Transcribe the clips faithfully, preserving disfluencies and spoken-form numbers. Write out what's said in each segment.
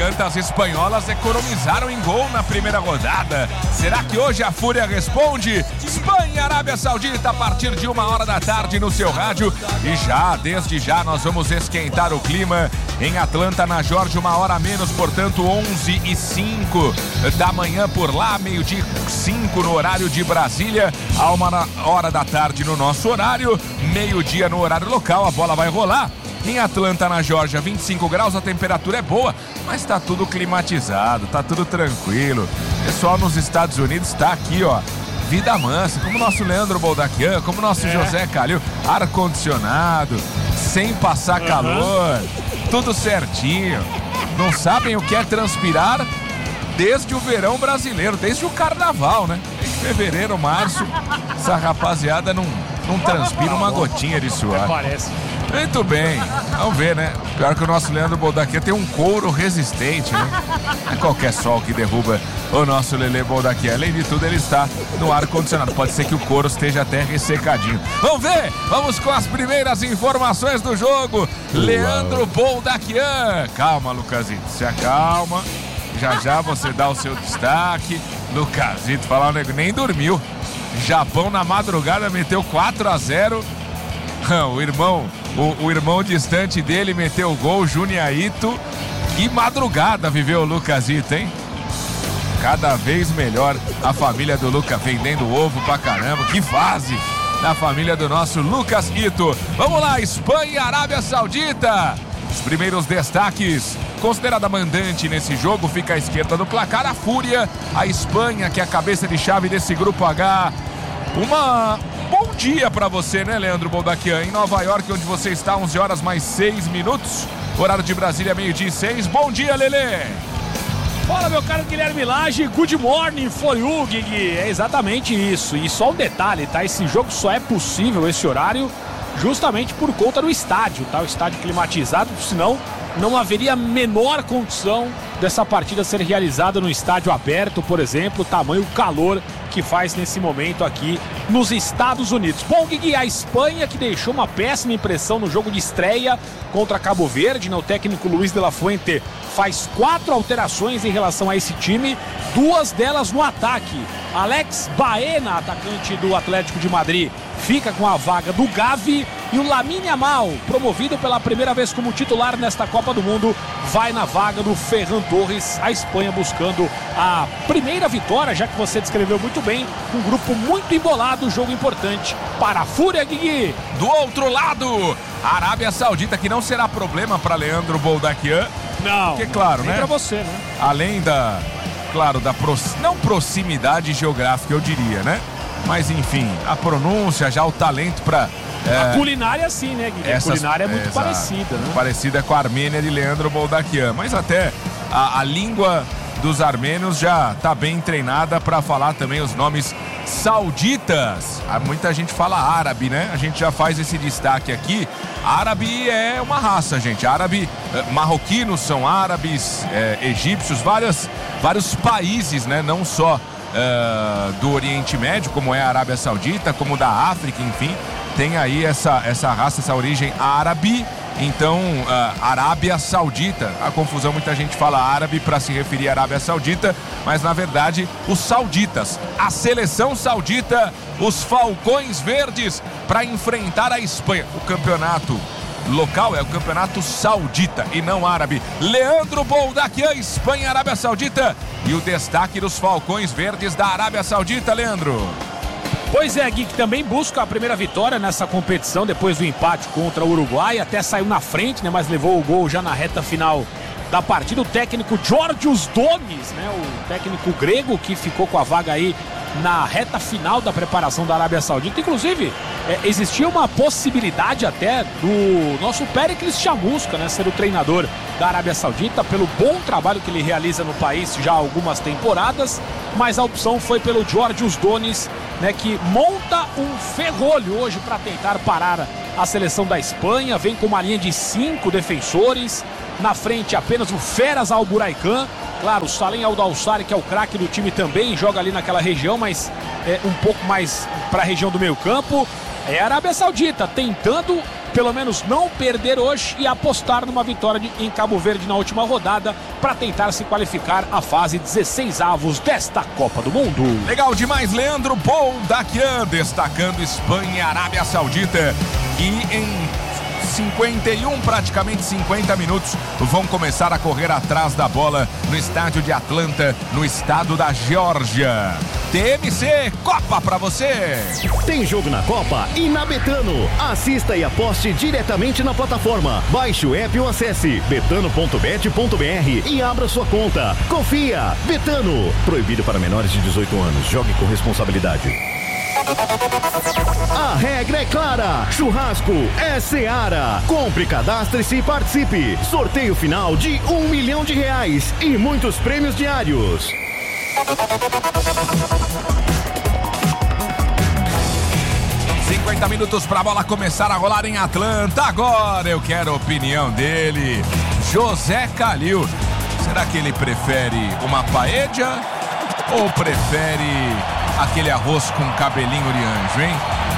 gigantas espanholas economizaram em gol na primeira rodada. Será que hoje a Fúria responde? Espanha e Arábia Saudita a partir de uma hora da tarde no seu rádio. E já, desde já, nós vamos esquentar o clima em Atlanta, na Geórgia, uma hora a menos, portanto onze e cinco da manhã por lá, meio-dia cinco no horário de Brasília, a uma hora da tarde no nosso horário, meio-dia no horário local, a bola vai rolar. Em Atlanta, na Geórgia, vinte e cinco graus, a temperatura é boa, mas tá tudo climatizado, tá tudo tranquilo. O pessoal nos Estados Unidos tá aqui, ó, vida mansa, como o nosso Leandro Boldaquian, como o nosso é. José Calil, ar-condicionado, sem passar uhum. calor, tudo certinho. Não sabem o que é transpirar desde o verão brasileiro, desde o carnaval, né? Desde fevereiro, março, essa rapaziada não, não transpira uma gotinha de suor. Parece. Muito bem, vamos ver, né? Pior que o nosso Leandro Boldaquian tem um couro resistente, né? Não é qualquer sol que derruba o nosso Lelê Boldaquian. Além de tudo, ele está no ar-condicionado. Pode ser que o couro esteja até ressecadinho. Vamos ver! Vamos com as primeiras informações do jogo. Leandro Boldaquian. Calma, Lucasito, se acalma. Já já você dá o seu destaque. Lucasito, falar um negócio, nem dormiu. Japão na madrugada meteu quatro a zero. O irmão, o, o irmão distante dele meteu o gol, Juniaito. Que madrugada viveu o Lucasito, hein? Cada vez melhor a família do Lucas, vendendo ovo pra caramba. Que fase da família do nosso Lucas Ito. Vamos lá, Espanha e Arábia Saudita. Os primeiros destaques. Considerada mandante nesse jogo, fica à esquerda do placar a Fúria. A Espanha, que é a cabeça de chave desse grupo H. Uma... Bom dia pra você, né, Leandro Boldaquian? Em Nova York, onde você está, onze horas mais seis minutos. Horário de Brasília, meio-dia e seis. Bom dia, Lelê! Fala, meu caro Guilherme Lage. Good morning for you, Gui. É exatamente isso. E só um detalhe, tá? Esse jogo só é possível, esse horário, justamente por conta do estádio, tá? O estádio climatizado, senão não haveria a menor condição dessa partida ser realizada no estádio aberto, por exemplo, tamanho calor que faz nesse momento aqui nos Estados Unidos. Bom, Gui, a Espanha, que deixou uma péssima impressão no jogo de estreia contra Cabo Verde, né? O técnico Luis de la Fuente faz quatro alterações em relação a esse time, duas delas no ataque. Alex Baena, atacante do Atlético de Madrid, fica com a vaga do Gavi, e o Lamine Yamal, promovido pela primeira vez como titular nesta Copa do Mundo, vai na vaga do Ferran Torres. A Espanha buscando a primeira vitória, já que você descreveu muito bem, um grupo muito embolado, jogo importante para a Fúria, Gui. Do outro lado, a Arábia Saudita, que não será problema para Leandro Boldaquian. Não, porque, claro, nem né? para você, né? Além da, claro, da pro, não proximidade geográfica, eu diria, né? Mas, enfim, a pronúncia, já o talento para... É, a culinária sim, né, Gui? Essas, a culinária é muito é, parecida, né? Parecida com a Armênia de Leandro Boldaquian. Mas até a, a língua dos armênios já está bem treinada para falar também os nomes sauditas. Muita gente fala árabe, né? A gente já faz esse destaque aqui. Árabe é uma raça, gente. Árabe, eh, marroquinos são árabes, eh, egípcios, várias, vários países, né? Não só eh, do Oriente Médio, como é a Arábia Saudita, como da África, enfim. Tem aí essa, essa raça, essa origem árabe. Então, uh, Arábia Saudita, a confusão, muita gente fala árabe para se referir à Arábia Saudita, mas na verdade os sauditas, a seleção saudita, os Falcões Verdes, para enfrentar a Espanha. O campeonato local é o campeonato saudita e não árabe. Leandro Boldaquian, Espanha, Arábia Saudita, e o destaque dos Falcões Verdes da Arábia Saudita, Leandro. Pois é, Gui, que também busca a primeira vitória nessa competição depois do empate contra o Uruguai. Até saiu na frente, né, mas levou o gol já na reta final da partida. O técnico Georgios Donis, né, o técnico grego que ficou com a vaga aí na reta final da preparação da Arábia Saudita. Inclusive, é, existia uma possibilidade até do nosso Péricles Chamusca, né, ser o treinador da Arábia Saudita, pelo bom trabalho que ele realiza no país já há algumas temporadas, mas a opção foi pelo Georgios Donis, né, que monta um ferrolho hoje para tentar parar a seleção da Espanha. Vem com uma linha de cinco defensores, na frente apenas o Feras Alburaican. Claro, o Salem Al-Dawsari, que é o craque do time, também joga ali naquela região, mas é um pouco mais para a região do meio campo. É a Arábia Saudita tentando pelo menos não perder hoje e apostar numa vitória de, em Cabo Verde na última rodada para tentar se qualificar à fase dezesseis avos desta Copa do Mundo. Legal demais, Leandro Boldaquian, destacando Espanha e Arábia Saudita, que em cinquenta e um, praticamente cinquenta minutos, vão começar a correr atrás da bola no estádio de Atlanta, no estado da Geórgia. T M C, Copa pra você! Tem jogo na Copa e na Betano. Assista e aposte diretamente na plataforma. Baixe o app ou acesse betano ponto bet ponto br e abra sua conta. Confia! Betano. Proibido para menores de dezoito anos. Jogue com responsabilidade. A regra é clara, churrasco é Seara. Compre, cadastre-se e participe. Sorteio final de um milhão de reais e muitos prêmios diários. cinquenta minutos para a bola começar a rolar em Atlanta. Agora eu quero a opinião dele, José Calil. Será que ele prefere uma paella ou prefere aquele arroz com cabelinho de anjo, hein?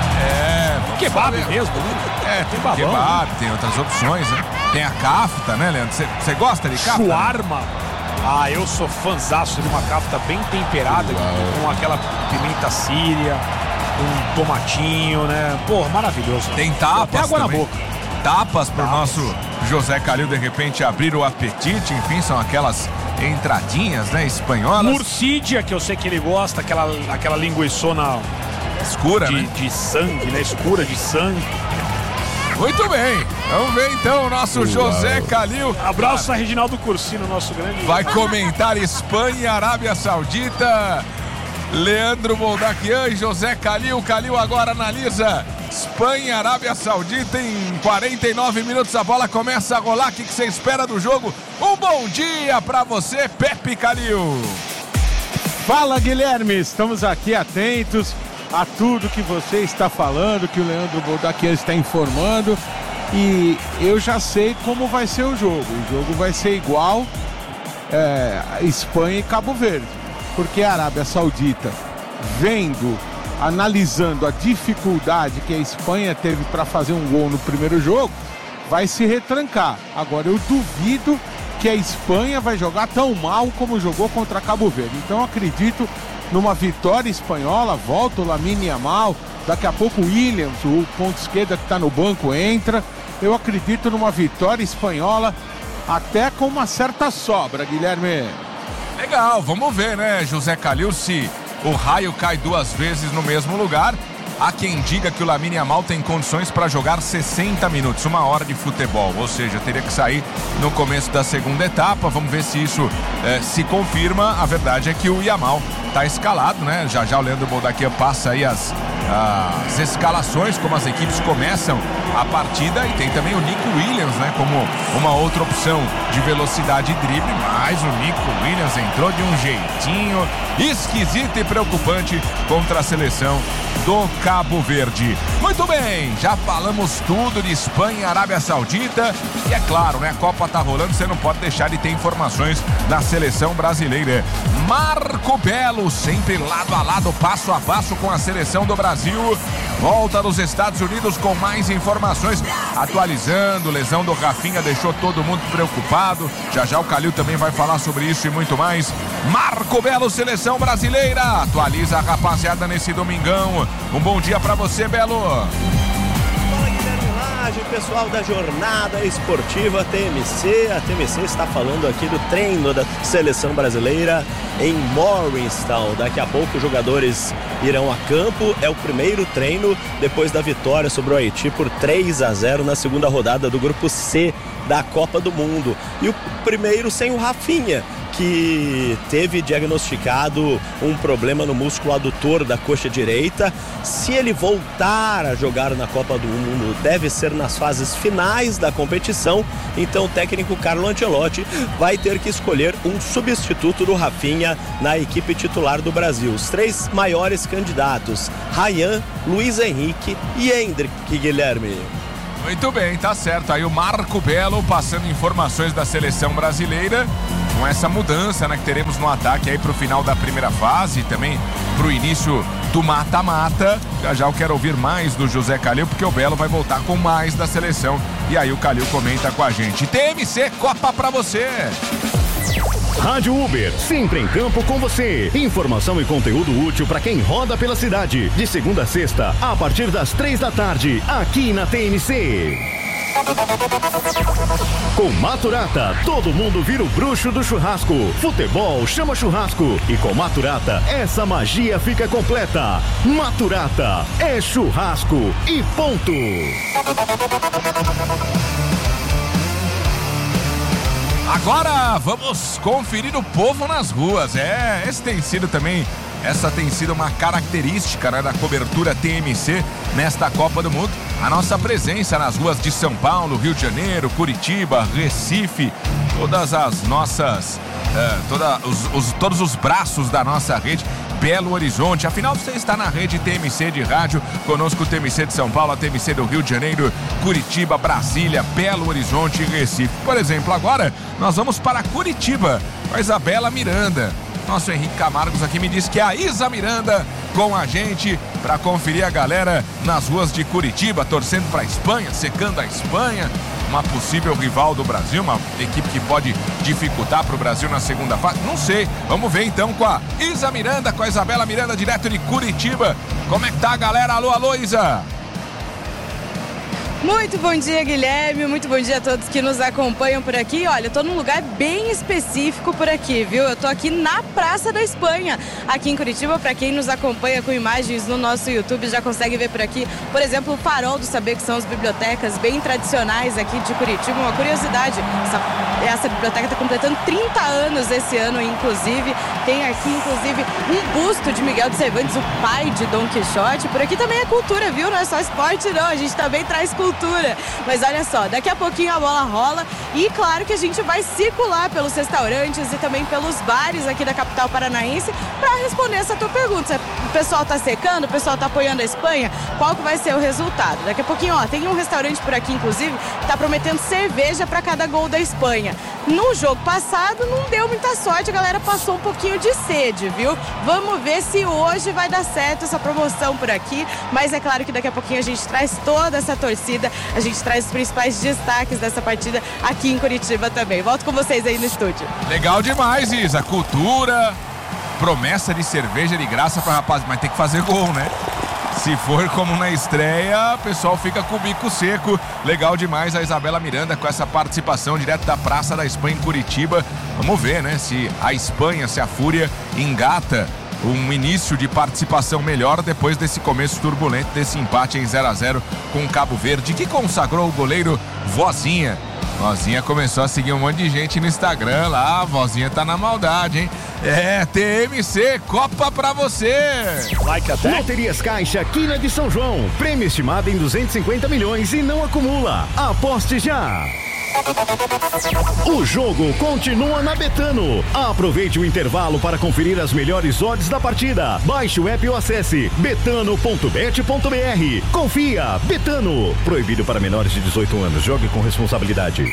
É, kebab mesmo, né? É, tem kebab, tem outras opções, né? Tem a kafta, né, Leandro? Você gosta de kafta? Shawarma. Ah, eu sou fãzaço de uma kafta bem temperada, com, com aquela pimenta síria, um tomatinho, né? Pô, maravilhoso. Tem tapas até água também. na boca. Tapas pro nosso José Calil, de repente, abrir o apetite. Enfim, são aquelas entradinhas, né, espanholas. Morcídia, que eu sei que ele gosta, aquela, aquela linguiçona escura, de, né? de sangue, né? Escura de sangue. Muito bem, vamos ver então o nosso Uau. José Calil. Abraço a Reginaldo Cursino, nosso grande... Vai comentar Espanha e Arábia Saudita. Leandro Boldaquian e José Calil. Calil agora analisa Espanha e Arábia Saudita em quarenta e nove minutos. A bola começa a rolar. O que você espera do jogo? Um bom dia pra você, Pepe Calil. Fala, Guilherme, estamos aqui atentos a tudo que você está falando, que o Leandro Boldaquian está informando, e eu já sei como vai ser o jogo. O jogo vai ser igual é, Espanha e Cabo Verde, porque a Arábia Saudita, vendo, analisando a dificuldade que a Espanha teve para fazer um gol no primeiro jogo, vai se retrancar. Agora, eu duvido que a Espanha vai jogar tão mal como jogou contra Cabo Verde. Então, acredito numa vitória espanhola. Volta o Lamine Yamal, daqui a pouco o Williams, o ponto esquerda que está no banco, entra. Eu acredito numa vitória espanhola, até com uma certa sobra, Guilherme. Legal, vamos ver, né, José Calil, se o raio cai duas vezes no mesmo lugar. Há quem diga que o Lamine Yamal tem condições para jogar sessenta minutos, uma hora de futebol, ou seja, teria que sair no começo da segunda etapa. Vamos ver se isso eh, se confirma. A verdade é que o Yamal está escalado, né? Já já o Leandro Boldaquian passa aí as, as escalações, como as equipes começam a partida, e tem também o Nico Williams, né, como uma outra opção de velocidade e drible, mas o Nico Williams entrou de um jeitinho esquisito e preocupante contra a seleção do Cabo Verde. Muito bem, já falamos tudo de Espanha e Arábia Saudita, e é claro, né, a Copa tá rolando, você não pode deixar de ter informações da seleção brasileira. Marco Belo, sempre lado a lado, passo a passo com a seleção do Brasil, volta dos Estados Unidos com mais informações, atualizando. Lesão do Rafinha deixou todo mundo preocupado. Já já o Calil também vai falar sobre isso e muito mais. Marco Belo, seleção brasileira, atualiza a rapaziada nesse domingão. Um bom dia pra você, Belo. Fala, Guilherme Lage, pessoal da Jornada Esportiva T M C. A T M C está falando aqui do treino da seleção brasileira em Morristown. Daqui a pouco os jogadores irão a campo. É o primeiro treino depois da vitória sobre o Haiti por três a zero na segunda rodada do grupo C da Copa do Mundo. E o primeiro sem o Rafinha, que teve diagnosticado um problema no músculo adutor da coxa direita. Se ele voltar a jogar na Copa do Mundo, deve ser nas fases finais da competição. Então o técnico Carlo Ancelotti vai ter que escolher um substituto do Rafinha na equipe titular do Brasil. Os três maiores candidatos: Ryan, Luiz Henrique e Endrick, Guilherme. Muito bem, tá certo. Aí o Marco Belo passando informações da seleção brasileira. com essa mudança, né, que teremos no ataque aí pro final da primeira fase, também pro início do mata-mata. Já já eu quero ouvir mais do José Calil, porque o Belo vai voltar com mais da seleção. E aí o Calil comenta com a gente. T M C Copa pra você! Rádio Uber, sempre em campo com você. Informação e conteúdo útil para quem roda pela cidade. De segunda a sexta, a partir das três da tarde, aqui na T M C. Com Maturata, todo mundo vira o bruxo do churrasco. Futebol chama churrasco. E com Maturata, essa magia fica completa. Maturata é churrasco e ponto. Agora vamos conferir o povo nas ruas. É, esse tem sido também, essa tem sido uma característica, né, da cobertura T M C nesta Copa do Mundo. A nossa presença nas ruas de São Paulo, Rio de Janeiro, Curitiba, Recife, todas as nossas, uh, toda os, os, todos os braços da nossa rede. Belo Horizonte, afinal você está na rede T M C de rádio, conosco o T M C de São Paulo, a T M C do Rio de Janeiro, Curitiba, Brasília, Belo Horizonte e Recife. Por exemplo, agora nós vamos para Curitiba, com a Isabela Miranda. Nosso Henrique Camargos aqui me disse que é a Isa Miranda com a gente para conferir a galera nas ruas de Curitiba, torcendo para a Espanha, secando a Espanha, uma possível rival do Brasil, uma equipe que pode dificultar para o Brasil na segunda fase. Não sei, vamos ver então com a Isa Miranda, com a Isabela Miranda, direto de Curitiba. Como é que tá a galera? Alô, alô, Isa! Muito bom dia, Guilherme, muito bom dia a todos que nos acompanham por aqui. Olha, eu tô num lugar bem específico por aqui, viu? Eu tô aqui na Praça da Espanha, aqui em Curitiba. Para quem nos acompanha com imagens no nosso YouTube, já consegue ver por aqui, por exemplo, o Farol do Saber, que são as bibliotecas bem tradicionais aqui de Curitiba. Uma curiosidade, essa, essa biblioteca tá completando trinta anos esse ano, inclusive. Tem aqui, inclusive, um busto de Miguel de Cervantes, o pai de Dom Quixote. Por aqui também é cultura, viu? Não é só esporte, não. A gente também traz cultura. Mas olha só, daqui a pouquinho a bola rola e claro que a gente vai circular pelos restaurantes e também pelos bares aqui da capital paranaense para responder essa tua pergunta. O pessoal tá secando, o pessoal tá apoiando a Espanha, qual que vai ser o resultado? Daqui a pouquinho, ó, tem um restaurante por aqui, inclusive, que tá prometendo cerveja para cada gol da Espanha. No jogo passado não deu muita sorte, a galera passou um pouquinho de sede, viu? Vamos ver se hoje vai dar certo essa promoção por aqui, mas é claro que daqui a pouquinho a gente traz toda essa torcida, a gente traz os principais destaques dessa partida aqui em Curitiba também. Volto com vocês aí no estúdio. Legal demais, Isa. Cultura, promessa de cerveja de graça pra rapaz, mas tem que fazer gol, né? Se for como na estreia, o pessoal fica com o bico seco. Legal demais a Isabela Miranda com essa participação direto da Praça da Espanha em Curitiba. Vamos ver, né, se a Espanha, se a Fúria engata um início de participação melhor depois desse começo turbulento, desse empate em zero a zero com o Cabo Verde, que consagrou o goleiro Vozinha. Vozinha começou a seguir um monte de gente no Instagram lá, a Vozinha tá na maldade, hein? É, T M C, Copa pra você! Like até. Loterias Caixa, Quina de São João. Prêmio estimado em duzentos e cinquenta milhões e não acumula. Aposte já! O jogo continua na Betano. Aproveite o intervalo para conferir as melhores odds da partida. Baixe o app ou acesse betano ponto bet ponto br. Confia, Betano. Proibido para menores de dezoito anos. Jogue com responsabilidade.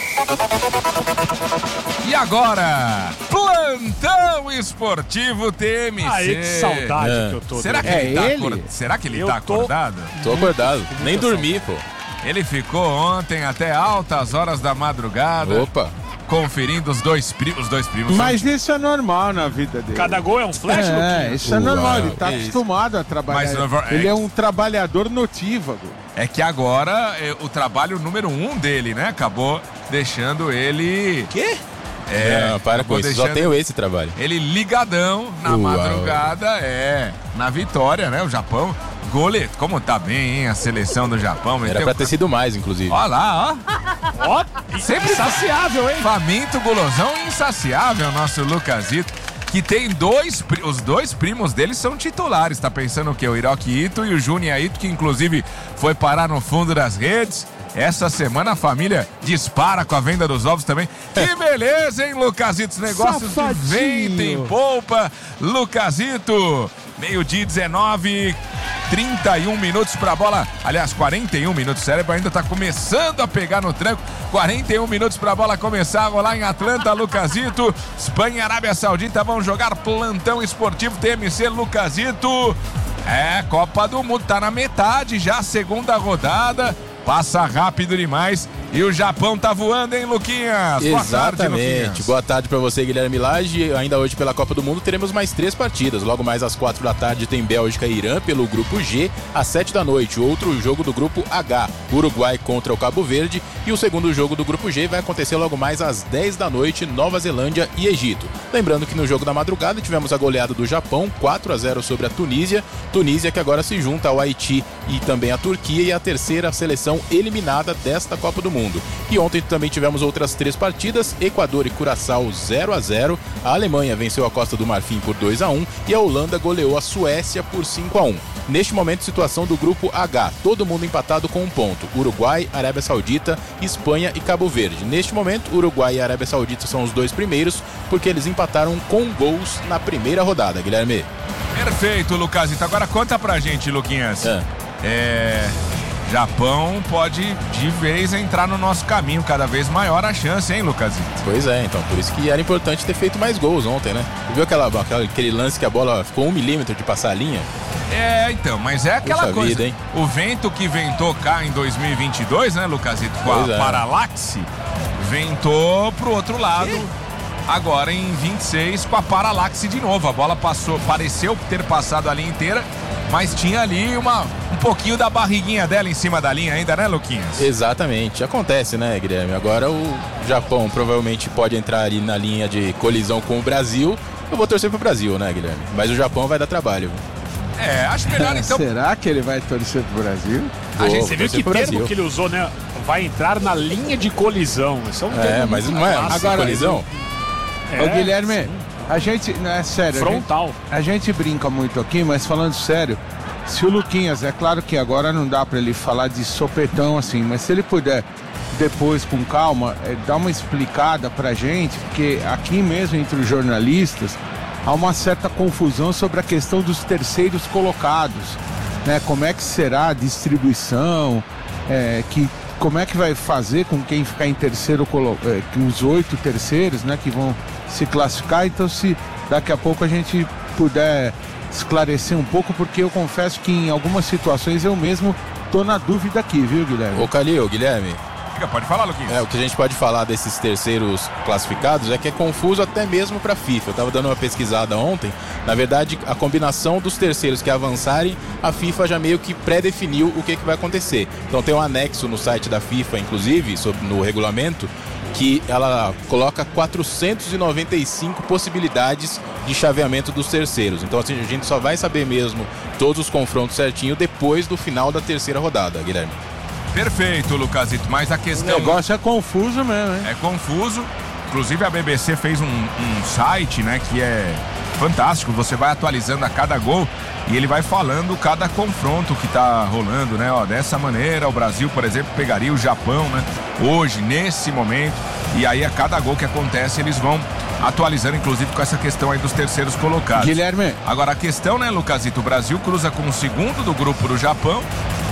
E agora, plantão esportivo T M C. Aí, que saudade É. que eu tô. Será que É ele tá, ele? acor- Será que ele Eu tá tô- acordado? Tô acordado. Nem dormi, pô. Ele ficou ontem até altas horas da madrugada, Opa. conferindo os dois primos. Os dois primos. Mas isso é normal na vida dele. Cada gol é um flash, É, Luquinha? isso é normal, Uau, ele tá que isso. acostumado a trabalhar. Mas, é- ele é um trabalhador notívago. É que agora é, o trabalho número um dele, né? Acabou deixando ele. Quê? É, Não, para com acabou isso. Só deixando tenho esse trabalho. Ele ligadão na Uau. madrugada, é. Na vitória, né? O Japão. Gole, como tá bem, hein? A seleção do Japão. Era meteu- pra ter sido mais, inclusive. Olha lá, ó. Ó, sempre saciável, hein? Faminto, gulosão e insaciável, nosso Lucasito. Que tem dois, pri- os dois primos dele são titulares. Tá pensando o quê? O Hiroki Ito e o Junya Ito, que inclusive foi parar no fundo das redes. Essa semana a família dispara com a venda dos ovos também. Que beleza, hein, Lucasito? Os negócios de venda em polpa. Lucasito, meio-dia dezenove. trinta e um minutos pra bola, aliás, quarenta e um minutos, o cérebro ainda tá começando a pegar no tranco, quarenta e um minutos pra bola começar a rolar em Atlanta, Lucasito. Espanha e Arábia Saudita vão jogar plantão esportivo T M C, Lucasito. É, Copa do Mundo, tá na metade já, segunda rodada, passa rápido demais. E o Japão tá voando, hein, Luquinhas? Exatamente. Boa tarde, Luquinhas. Boa tarde pra você, Guilherme Lage. Ainda hoje pela Copa do Mundo teremos mais três partidas. Logo mais às quatro da tarde tem Bélgica e Irã pelo grupo G. Às sete da noite, outro jogo do grupo H, Uruguai contra o Cabo Verde. E o segundo jogo do grupo G vai acontecer logo mais às dez da noite, Nova Zelândia e Egito. Lembrando que no jogo da madrugada tivemos a goleada do Japão, quatro a zero sobre a Tunísia. Tunísia que agora se junta ao Haiti e também à Turquia, e a terceira seleção eliminada desta Copa do Mundo. E ontem também tivemos outras três partidas, Equador e Curaçao zero a zero, a Alemanha venceu a Costa do Marfim por dois a um e a Holanda goleou a Suécia por cinco a um. Neste momento, situação do grupo H, todo mundo empatado com um ponto, Uruguai, Arábia Saudita, Espanha e Cabo Verde. Neste momento, Uruguai e Arábia Saudita são os dois primeiros, porque eles empataram com gols na primeira rodada, Guilherme. Perfeito, Lucasito. Agora conta pra gente, Luquinhas. É. É... Japão pode de vez entrar no nosso caminho, cada vez maior a chance, hein, Lucasito? Pois é, então, por isso que era importante ter feito mais gols ontem, né? Viu aquela, aquela, aquele lance que a bola ficou um milímetro de passar a linha? É, então, mas é aquela Puxa coisa, vida, hein? O vento que ventou cá em dois mil e vinte e dois, né, Lucasito, com Pois a é. Paralaxe, ventou pro outro lado, agora em vinte e seis com a Paralaxe de novo, a bola passou, pareceu ter passado a linha inteira, mas tinha ali uma, um pouquinho da barriguinha dela em cima da linha ainda, né, Luquinhas? Exatamente, acontece, né, Guilherme? Agora o Japão provavelmente pode entrar ali na linha de colisão com o Brasil. Eu vou torcer pro Brasil, né, Guilherme? Mas o Japão vai dar trabalho. É, acho melhor então... Será que ele vai torcer pro Brasil? A gente, Vou você viu torcer que pro termo Brasil. que ele usou, né? Vai entrar na linha de colisão. Isso é um termo É, mas muito não é clássico. agora colisão? É, Ô, Guilherme, a gente, não é sério, a gente- frontal. A gente brinca muito aqui, mas falando sério, se o Luquinhas, é claro que agora não dá pra ele falar de sopetão assim, mas se ele puder depois com calma, é, dar uma explicada pra gente, porque aqui mesmo entre os jornalistas há uma certa confusão sobre a questão dos terceiros colocados, né? Como é que será a distribuição, é, que, como é que vai fazer com quem ficar em terceiro, colo- é, que os oito terceiros, né, que vão se classificar. Então, se daqui a pouco a gente puder esclarecer um pouco, porque eu confesso que em algumas situações eu mesmo tô na dúvida aqui, viu, Guilherme? Ô, Calil, Guilherme, Fica, pode falar, Luquinhas. é, o que a gente pode falar desses terceiros classificados é que é confuso até mesmo pra FIFA. Eu tava dando uma pesquisada ontem. Na verdade, a combinação dos terceiros que avançarem, a FIFA já meio que pré-definiu o que, que vai acontecer. Então tem um anexo no site da FIFA, inclusive, sobre, no regulamento, que ela coloca quatrocentas e noventa e cinco possibilidades de chaveamento dos terceiros. Então assim, a gente só vai saber mesmo todos os confrontos certinho depois do final da terceira rodada, Guilherme. Perfeito, Lucasito, mas a O questão negócio é confuso mesmo, hein? é confuso. Inclusive a B B C fez um, um site, né, que é fantástico. Você vai atualizando a cada gol e ele vai falando cada confronto que tá rolando, né? Ó, dessa maneira, o Brasil, por exemplo, pegaria o Japão, né? Hoje, nesse momento. E aí a cada gol que acontece, eles vão atualizando, inclusive com essa questão aí dos terceiros colocados. Guilherme, Agora a questão, né, Lucasito? O Brasil cruza com o segundo do grupo do Japão.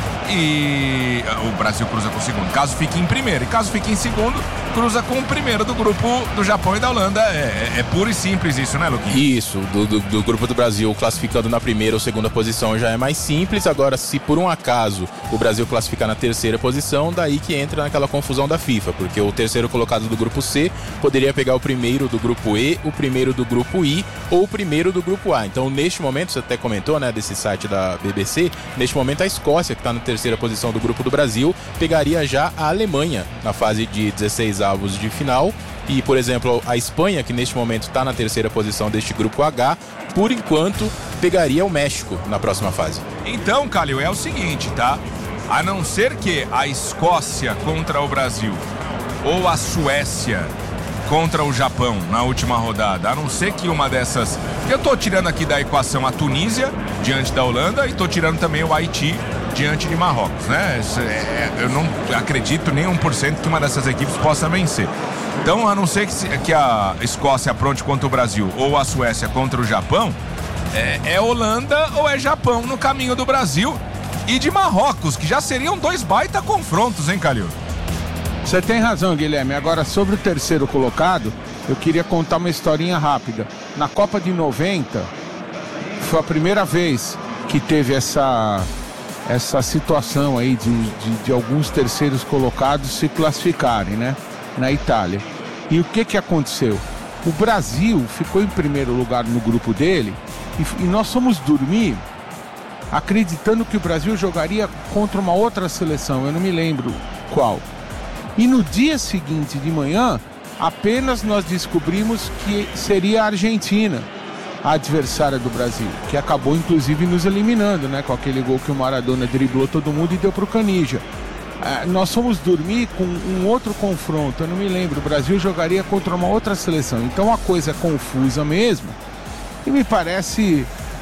E o Brasil cruza com o segundo. Caso fique em primeiro e caso fique em segundo, cruza com o primeiro do grupo do Japão e da Holanda. É, é, é puro e simples isso, né, Luquinhas? Isso, do, do, do grupo do Brasil classificando na primeira ou segunda posição já é mais simples. Agora, se por um acaso o Brasil classificar na terceira posição, daí que entra naquela confusão da FIFA, porque o terceiro colocado do grupo C poderia pegar o primeiro do grupo E, o primeiro do grupo I ou o primeiro do grupo A. Então, neste momento, você até comentou, né, desse site da B B C, neste momento a Escócia, que está na terceira posição do grupo do Brasil, pegaria já a Alemanha na fase de dezesseis avos de final. E, por exemplo, a Espanha, que neste momento está na terceira posição deste grupo H, por enquanto pegaria o México na próxima fase. Então, Calil, é o seguinte, tá? A não ser que a Escócia contra o Brasil ou a Suécia contra o Japão na última rodada, a não ser que uma dessas... Eu tô tirando aqui da equação a Tunísia diante da Holanda e tô tirando também o Haiti diante de Marrocos, né? É, eu não acredito nem um por cento que uma dessas equipes possa vencer. Então, a não ser que, que a Escócia apronte contra o Brasil ou a Suécia contra o Japão, é, é Holanda ou é Japão no caminho do Brasil e de Marrocos, que já seriam dois baita confrontos, hein, Calil? Você tem razão, Guilherme. Agora, sobre o terceiro colocado, eu queria contar uma historinha rápida. Na Copa de noventa, foi a primeira vez que teve essa, essa situação aí de, de, de alguns terceiros colocados se classificarem, né? Na Itália. E o que que aconteceu? O Brasil ficou em primeiro lugar no grupo dele e, e nós fomos dormir acreditando que o Brasil jogaria contra uma outra seleção, eu não me lembro qual. E no dia seguinte de manhã, apenas nós descobrimos que seria a Argentina a adversária do Brasil, que acabou inclusive nos eliminando, né? Com aquele gol que o Maradona driblou todo mundo e deu pro Canija. Ah, nós fomos dormir com um outro confronto, eu não me lembro, o Brasil jogaria contra uma outra seleção. Então a coisa é confusa mesmo e me parece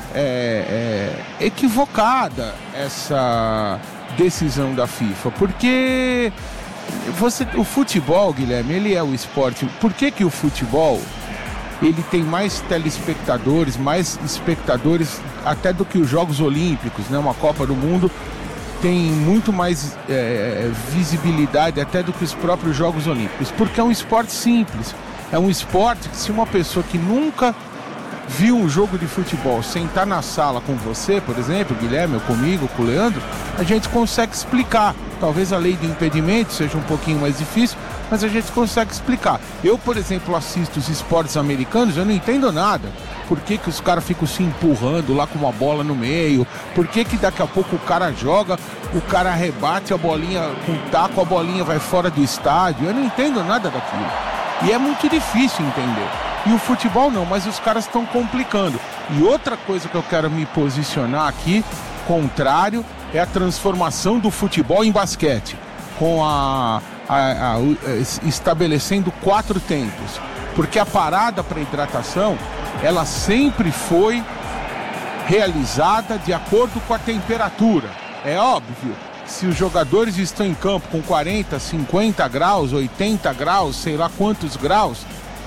é, é, equivocada essa decisão da FIFA, porque você, o futebol, Guilherme, ele é o esporte. Por que que o futebol ele tem mais telespectadores, mais espectadores até do que os Jogos Olímpicos, né? Uma Copa do Mundo tem muito mais é, visibilidade até do que os próprios Jogos Olímpicos, porque é um esporte simples, é um esporte que se uma pessoa que nunca viu um jogo de futebol sentar na sala com você, por exemplo, Guilherme, ou comigo, com o Leandro, a gente consegue explicar. Talvez a lei do impedimento seja um pouquinho mais difícil, mas a gente consegue explicar. Eu, por exemplo, assisto os esportes americanos, eu não entendo nada. Por que que os caras ficam se empurrando lá com uma bola no meio? Por que que daqui a pouco o cara joga, o cara rebate a bolinha com o taco, a bolinha vai fora do estádio? Eu não entendo nada daquilo. E é muito difícil entender. E o futebol não, mas os caras estão complicando. E outra coisa que eu quero me posicionar aqui, contrário, é a transformação do futebol em basquete, com a, a, a, a estabelecendo quatro tempos, porque a parada para hidratação, ela sempre foi realizada de acordo com a temperatura. É óbvio, se os jogadores estão em campo com quarenta, cinquenta graus, oitenta graus, sei lá quantos graus,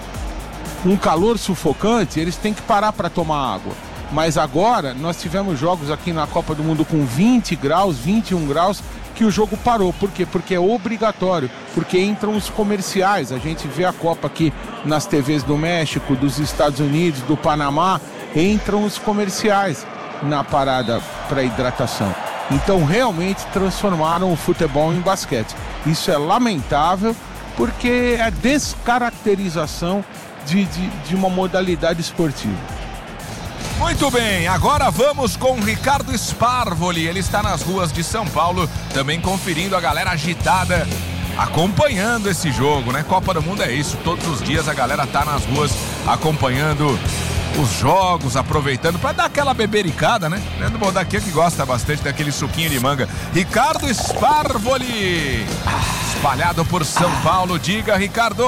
um calor sufocante, eles têm que parar para tomar água. Mas agora nós tivemos jogos aqui na Copa do Mundo com vinte graus, vinte e um graus, que o jogo parou. Por quê? Porque é obrigatório, porque entram os comerciais. A gente vê a Copa aqui nas T Vs do México, dos Estados Unidos, do Panamá, entram os comerciais na parada para hidratação. Então realmente transformaram o futebol em basquete. Isso é lamentável, porque é descaracterização de, de, de uma modalidade esportiva. Muito bem, agora vamos com o Ricardo Sparvoli. Ele está nas ruas de São Paulo, também conferindo a galera agitada, acompanhando esse jogo, né? Copa do Mundo é isso, todos os dias a galera tá nas ruas acompanhando os jogos, aproveitando para dar aquela bebericada, né? Leandro Boldacchia que gosta bastante daquele suquinho de manga. Ricardo Sparvoli, espalhado por São Paulo. Diga, Ricardo.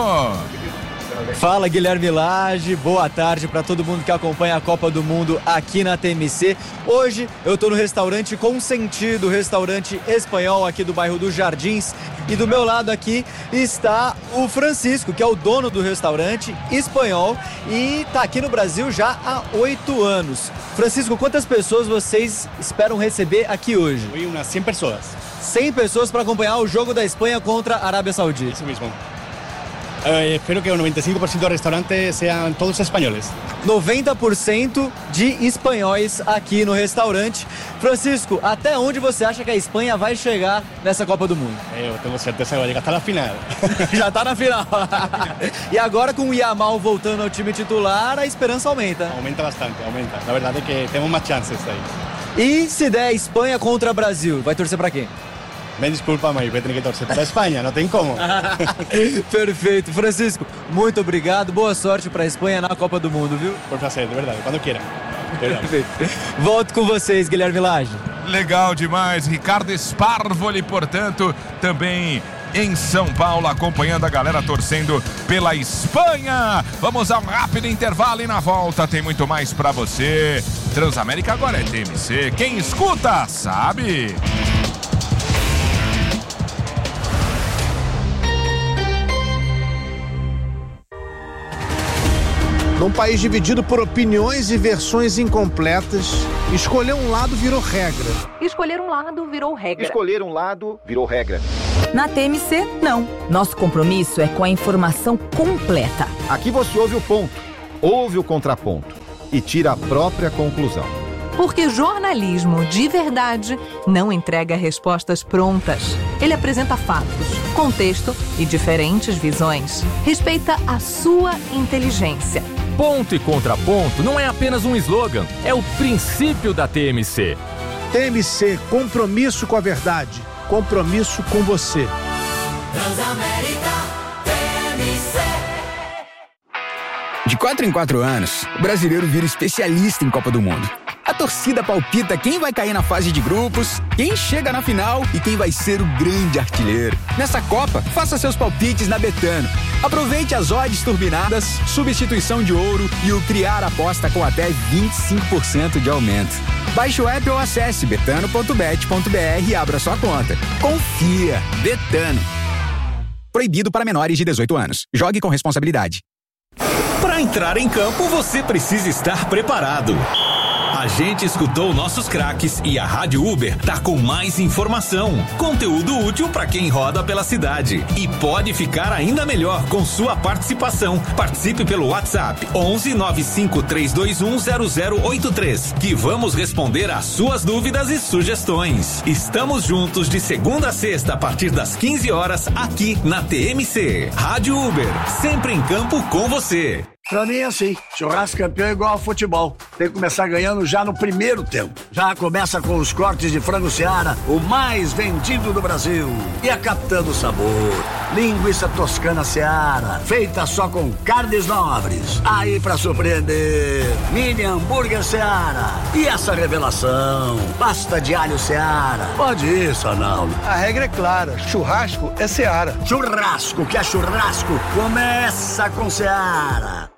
Fala, Guilherme Lage, boa tarde para todo mundo que acompanha a Copa do Mundo aqui na T M C. Hoje eu tô no restaurante Consentido, restaurante espanhol aqui do bairro dos Jardins, e do meu lado aqui está o Francisco, que é o dono do restaurante espanhol e tá aqui no Brasil já há oito anos. Francisco, quantas pessoas vocês esperam receber aqui hoje? Hoje umas cem pessoas. cem pessoas para acompanhar o jogo da Espanha contra a Arábia Saudita. Isso mesmo. Eh, espero que o noventa y cinco por ciento dos restaurantes sean todos espanhóis. noventa por cento de espanhóis aqui no restaurante. Francisco, até onde você acha que a Espanha vai chegar nessa Copa do Mundo? Eu tenho certeza que vai chegar até a final. Já tá na final. E agora com o Yamal voltando ao time titular, a esperança aumenta. Aumenta bastante, aumenta. Na verdade é que temos mais chances aí. E se der Espanha contra Brasil, vai torcer pra quem? Me desculpa, mas vai ter que torcer para a Espanha, não tem como. Perfeito. Francisco, muito obrigado. Boa sorte para a Espanha na Copa do Mundo, viu? Por prazer, de verdade, quando queiram. Perfeito. Volto com vocês, Guilherme Lage. Legal demais. Ricardo Sparvoli, portanto, também em São Paulo, acompanhando a galera torcendo pela Espanha. Vamos a um rápido intervalo e na volta tem muito mais pra você. Transamérica agora é T M C. Quem escuta, sabe. Num país dividido por opiniões e versões incompletas, escolher um lado virou regra. Escolher um lado virou regra. Escolher um lado virou regra. Na T M C, não. Nosso compromisso é com a informação completa. Aqui você ouve o ponto, ouve o contraponto e tira a própria conclusão. Porque jornalismo de verdade não entrega respostas prontas. Ele apresenta fatos, contexto e diferentes visões. Respeita a sua inteligência. Ponto e contraponto não é apenas um slogan, é o princípio da T M C. T M C, compromisso com a verdade, compromisso com você. Transamérica T M C. De quatro em quatro anos, o brasileiro vira especialista em Copa do Mundo. A torcida palpita quem vai cair na fase de grupos, quem chega na final e quem vai ser o grande artilheiro. Nessa Copa, faça seus palpites na Betano. Aproveite as odds turbinadas, substituição de ouro e o criar aposta com até vinte e cinco por cento de aumento. Baixe o app ou acesse betano ponto bet ponto br e abra sua conta. Confia! Betano. Proibido para menores de dezoito anos. Jogue com responsabilidade. Para entrar em campo, você precisa estar preparado. A gente escutou nossos craques e a Rádio Uber tá com mais informação, conteúdo útil para quem roda pela cidade. E pode ficar ainda melhor com sua participação. Participe pelo WhatsApp onze nove cinco três dois um zero zero oito três, que vamos responder às suas dúvidas e sugestões. Estamos juntos de segunda a sexta a partir das quinze horas aqui na T M C. Rádio Uber, sempre em campo com você. Pra mim é assim, churrasco campeão é igual ao futebol. Tem que começar ganhando já no primeiro tempo. Já começa com os cortes de frango Seara, o mais vendido do Brasil. E a Capitã do Sabor, linguiça toscana Seara, feita só com carnes nobres. Aí pra surpreender, mini hambúrguer Seara. E essa revelação, pasta de alho Seara. Pode ir, Sanaldo. A regra é clara, churrasco é Seara. Churrasco que é churrasco, começa com Seara.